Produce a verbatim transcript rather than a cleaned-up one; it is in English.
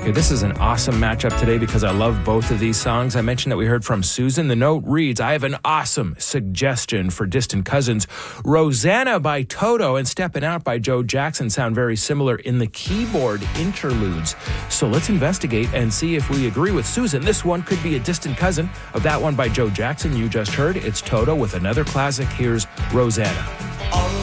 Okay, this is an awesome matchup today because I love both of these songs. I mentioned that we heard from Susan. The note reads, I have an awesome suggestion for Distant Cousins. Rosanna by Toto and Steppin' Out by Joe Jackson sound very similar in the keyboard interludes. So let's investigate and see if we agree with Susan. This one could be a distant cousin of that one by Joe Jackson you just heard. It's Toto with another classic. Here's Rosanna.